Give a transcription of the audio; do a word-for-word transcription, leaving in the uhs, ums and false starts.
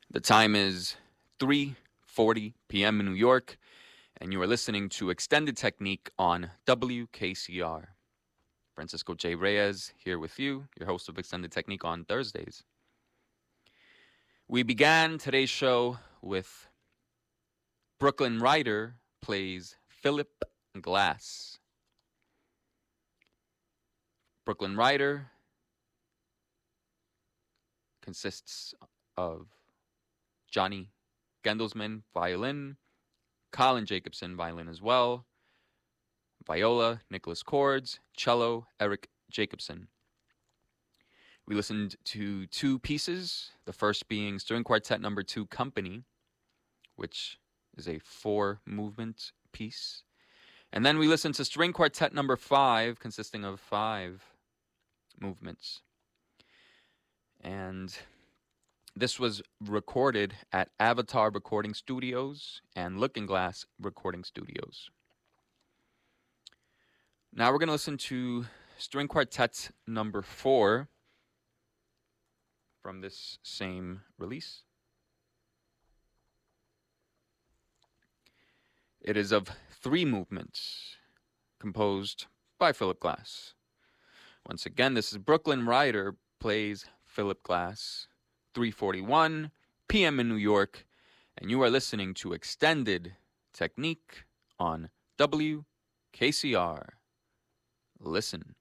The time is three forty p.m. in New York, and you are listening to Extended Technique on W K C R. Francisco J. Reyes here with you, your host of Extended Technique on Thursdays. We began today's show with Brooklyn Rider plays Philip Glass. Brooklyn Rider consists of Johnny Gendelsman, violin, Colin Jacobson, violin as well, viola, Nicholas Cords, cello, Eric Jacobson. We listened to two pieces, the first being String Quartet number two, Company, which is a four-movement piece. And then we listened to String Quartet number five, consisting of five movements. And this was recorded at Avatar Recording Studios and Looking Glass Recording Studios. Now we're going to listen to String Quartet number four from this same release. It is of three movements, composed by Philip Glass. Once again, this is Brooklyn Rider plays Philip Glass, three forty-one p.m. in New York, and you are listening to Extended Technique on W K C R. Listen.